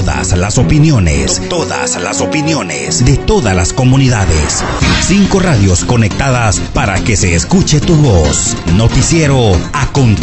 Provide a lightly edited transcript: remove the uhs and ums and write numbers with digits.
todas las opiniones, de todas las comunidades. 5 radios conectadas para que se escuche tu voz. Noticiero Acontecimiento.